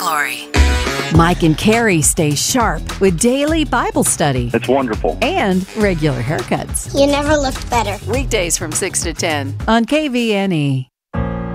glory. Mike and Carrie stay sharp with daily Bible study It's wonderful. and regular haircuts. You never looked better. Weekdays from 6 to 10 on KVNE.